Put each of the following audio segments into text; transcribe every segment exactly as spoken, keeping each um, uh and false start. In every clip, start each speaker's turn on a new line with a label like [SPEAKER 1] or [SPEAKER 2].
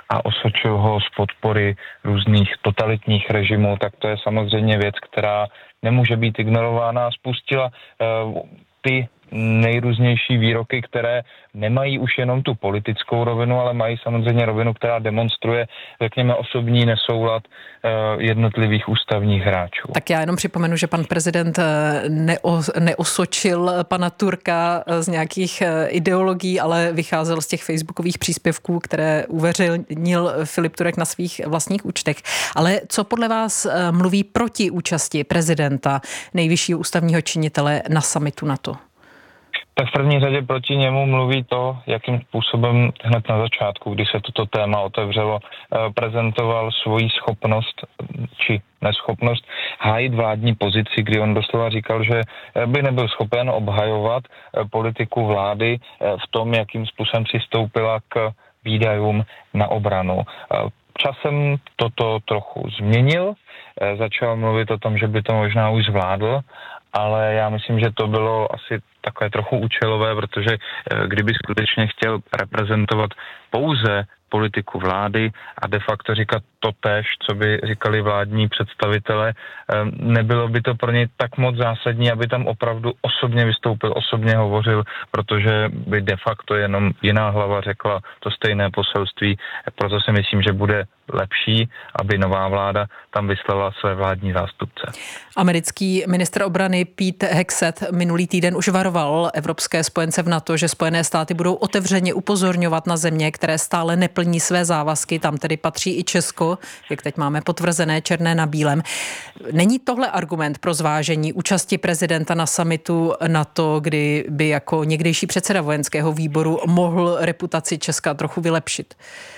[SPEAKER 1] a osočil ho z podpory různých totalitních režimů, tak to je samozřejmě věc, která nemůže být ignorována a spustila uh, ty nejrůznější výroky, které nemají už jenom tu politickou rovinu, ale mají samozřejmě rovinu, která demonstruje, řekněme, osobní nesoulad jednotlivých ústavních hráčů.
[SPEAKER 2] Tak já jenom připomenu, že pan prezident neo, neosočil pana Turka z nějakých ideologií, ale vycházel z těch facebookových příspěvků, které uveřejnil Filip Turek na svých vlastních účtech. Ale co podle vás mluví proti účasti prezidenta, nejvyššího ústavního činitele, na summitu NATO?
[SPEAKER 1] Tak v první řadě proti němu mluví to, jakým způsobem hned na začátku, kdy se toto téma otevřelo, prezentoval svoji schopnost či neschopnost hájit vládní pozici, kdy on doslova říkal, že by nebyl schopen obhajovat politiku vlády v tom, jakým způsobem přistoupila k výdajům na obranu. Časem toto trochu změnil, začal mluvit o tom, že by to možná už zvládl, ale já myslím, že to bylo asi takové trochu účelové, protože kdyby skutečně chtěl reprezentovat pouze politiku vlády a de facto říkat totéž, co by říkali vládní představitele, nebylo by to pro něj tak moc zásadní, aby tam opravdu osobně vystoupil, osobně hovořil, protože by de facto jenom jiná hlava řekla to stejné poselství. Proto si myslím, že bude lepší, aby nová vláda tam vyslala své vládní zástupce.
[SPEAKER 2] Americký ministr obrany Pete Hegseth minulý týden už varoval evropské spojence v NATO, že Spojené státy budou otevřeně upozorňovat na země, které stále neplní své závazky. Tam tedy patří i Česko, jak teď máme potvrzené černé na bílém. Není tohle argument pro zvážení účasti prezidenta na summitu NATO, kdy by jako někdejší předseda vojenského výboru mohl reputaci Česka trochu vylepšit?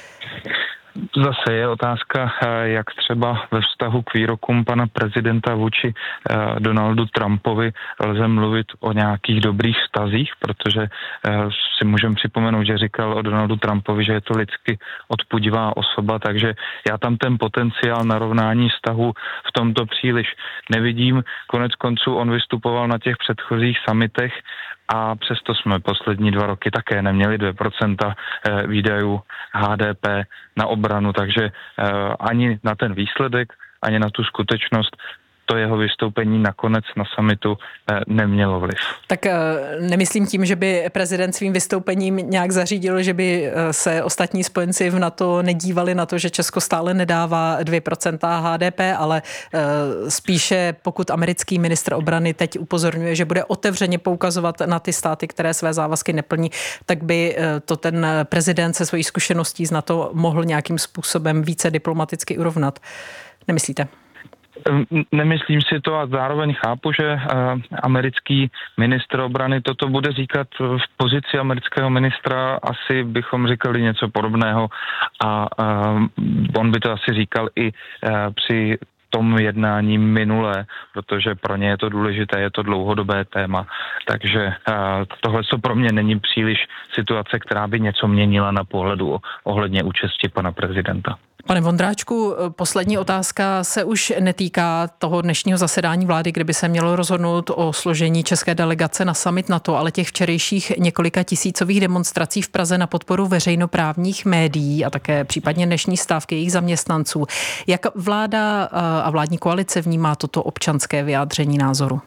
[SPEAKER 1] Zase je otázka, jak třeba ve vztahu k výrokům pana prezidenta vůči Donaldu Trumpovi lze mluvit o nějakých dobrých vztazích, protože si můžeme připomenout, že říkal o Donaldu Trumpovi, že je to lidsky odpudivá osoba, takže já tam ten potenciál narovnání vztahu v tomto příliš nevidím. Konec konců on vystupoval na těch předchozích summitech a přesto jsme poslední dva roky také neměli dvě procenta výdajů H D P na obranu, takže ani na ten výsledek, ani na tu skutečnost to jeho vystoupení nakonec na summitu nemělo vliv.
[SPEAKER 2] Tak nemyslím tím, že by prezident svým vystoupením nějak zařídil, že by se ostatní spojenci v NATO nedívali na to, že Česko stále nedává dvě procenta H D P, ale spíše pokud americký ministr obrany teď upozorňuje, že bude otevřeně poukazovat na ty státy, které své závazky neplní, tak by to ten prezident se svojí zkušeností z NATO mohl nějakým způsobem více diplomaticky urovnat. Nemyslíte?
[SPEAKER 1] Nemyslím si to a zároveň chápu, že americký ministr obrany toto bude říkat v pozici amerického ministra, asi bychom říkali něco podobného a on by to asi říkal i při tom jednání minulé, protože pro ně je to důležité, je to dlouhodobé téma. Takže tohle co pro mě není příliš situace, která by něco měnila na pohledu ohledně účasti pana prezidenta.
[SPEAKER 2] Pane Vondráčku, poslední otázka se už netýká toho dnešního zasedání vlády, kdyby se mělo rozhodnout o složení české delegace na summit NATO, ale těch včerejších několika tisícových demonstrací v Praze na podporu veřejnoprávních médií a také případně dnešní stávky jejich zaměstnanců. Jak vláda a vládní koalice vnímá toto občanské vyjádření názoru?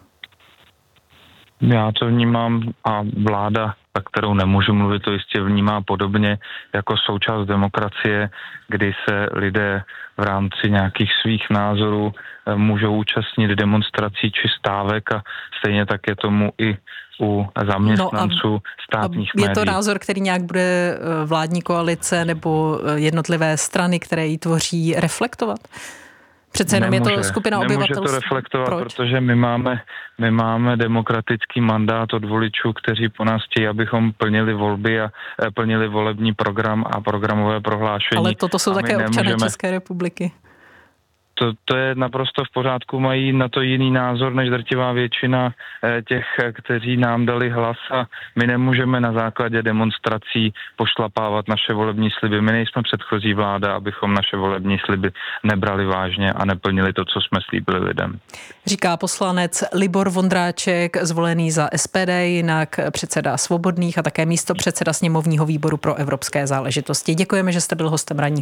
[SPEAKER 1] Já to vnímám a vláda, za kterou nemůžu mluvit, to jistě vnímá podobně jako součást demokracie, kdy se lidé v rámci nějakých svých názorů můžou účastnit demonstrací či stávek a stejně tak je tomu i u zaměstnanců no a, státních
[SPEAKER 2] a je
[SPEAKER 1] médií.
[SPEAKER 2] Je to názor, který nějak bude vládní koalice nebo jednotlivé strany, které ji tvoří, reflektovat? Přece jenom nemůže, je to skupina obyvatelstva.
[SPEAKER 1] Nemůže to reflektovat,
[SPEAKER 2] Proč?
[SPEAKER 1] Protože my máme, my máme demokratický mandát od voličů, kteří po nás chtějí, abychom plnili volby a plnili volební program a programové prohlášení.
[SPEAKER 2] Ale toto jsou také
[SPEAKER 1] nemůžeme...
[SPEAKER 2] občané České republiky.
[SPEAKER 1] To, to je naprosto v pořádku, mají na to jiný názor než drtivá většina těch, kteří nám dali hlas a my nemůžeme na základě demonstrací pošlapávat naše volební sliby. My nejsme předchozí vláda, abychom naše volební sliby nebrali vážně a neplnili to, co jsme slíbili lidem.
[SPEAKER 2] Říká poslanec Libor Vondráček, zvolený za S P D, jinak předseda Svobodných a také místopředseda sněmovního výboru pro evropské záležitosti. Děkujeme, že jste byl hostem ranní